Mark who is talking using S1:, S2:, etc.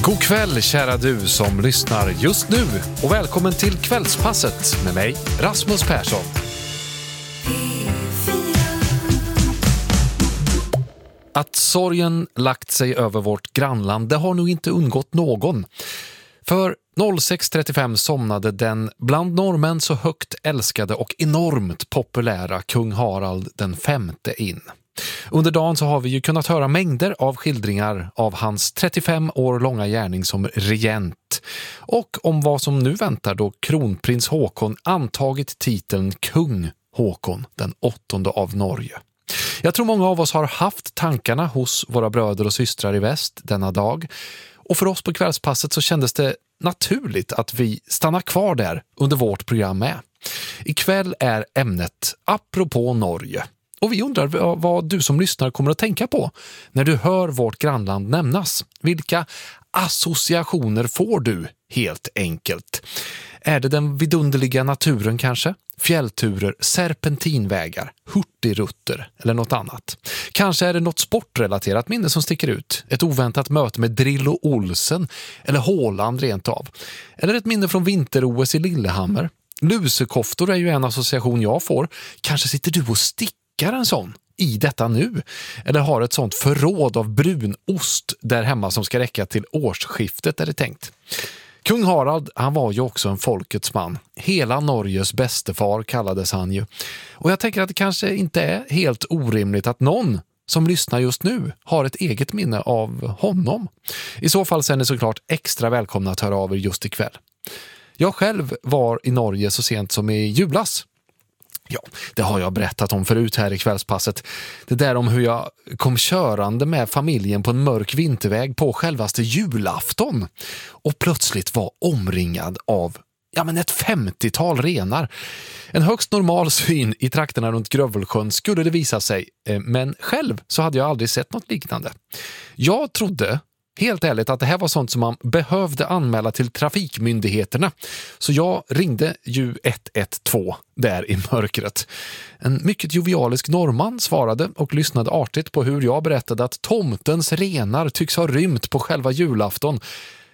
S1: God kväll kära du som lyssnar just nu och välkommen till Kvällspasset med mig, Rasmus Persson. Att sorgen lagt sig över vårt grannland, det har nog inte undgått någon. För 06.35 somnade den bland norrmän så högt älskade och enormt populära kung Harald den femte in. Under dagen så har vi ju kunnat höra mängder av skildringar av hans 35 år långa gärning som regent och om vad som nu väntar då kronprins Håkon antagit titeln kung Håkon den 8:e av Norge. Jag tror många av oss har haft tankarna hos våra bröder och systrar i väst denna dag och för oss på Kvällspasset så kändes det naturligt att vi stannar kvar där under vårt program med. Ikväll är ämnet apropå Norge. Och vi undrar vad du som lyssnar kommer att tänka på när du hör vårt grannland nämnas. Vilka associationer får du helt enkelt? Är det den vidunderliga naturen kanske? Fjällturer, serpentinvägar, hurtigrutter eller något annat. Kanske är det något sportrelaterat minne som sticker ut. Ett oväntat möte med Drillo Olsen eller Håland rent av. Eller ett minne från vinter-OS i Lillehammer. Lusekoftor är ju en association jag får. Kanske sitter du och stickar en sån i detta nu. Eller har ett sånt förråd av brunost där hemma som ska räcka till årsskiftet är det tänkt. Kung Harald, han var ju också en folkets man. Hela Norges bästefar kallades han ju. Och jag tänker att det kanske inte är helt orimligt att någon som lyssnar just nu har ett eget minne av honom. I så fall så är ni såklart extra välkomna att höra av er just ikväll. Jag själv var i Norge så sent som i julas. Ja, det har jag berättat om förut här i Kvällspasset. Det där om hur jag kom körande med familjen på en mörk vinterväg på självaste julafton och plötsligt var omringad av ett 50-tal renar. En högst normal syn i trakterna runt Grövelsjön skulle det visa sig, men själv så hade jag aldrig sett något liknande. Jag trodde helt ärligt att det här var sånt som man behövde anmäla till trafikmyndigheterna. Så jag ringde ju 112 där i mörkret. En mycket jovialisk norrman svarade och lyssnade artigt på hur jag berättade att tomtens renar tycks ha rymt på själva julafton.